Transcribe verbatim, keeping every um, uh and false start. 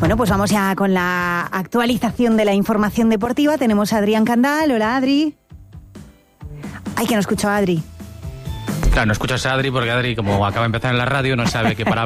Bueno, pues vamos ya con la actualización de la información deportiva. Tenemos a Adrián Candal. Hola, Adri. Ay, que no escucho a Adri. Claro, no escuchas a Adri porque Adri, como acaba de empezar en la radio, no sabe que para